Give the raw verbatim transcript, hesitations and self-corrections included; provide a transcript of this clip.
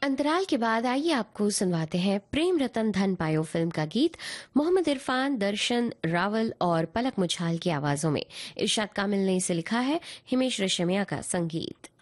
अंतराल के बाद आइए आपको सुनवाते हैं प्रेम रतन धन पायो फिल्म का गीत मोहम्मद इरफान, दर्शन रावल और पलक मुछाल की आवाजों में। इरशाद कामिल ने इसे लिखा है, हिमेश रेशमिया का संगीत।